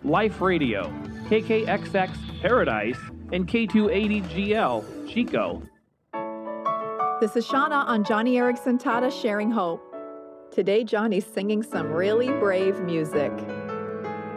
Life Radio, KKXX Paradise, and K280GL Chico. This is Shauna on Johnny Erickson Tata Sharing Hope. Today, Johnny's singing some really brave music.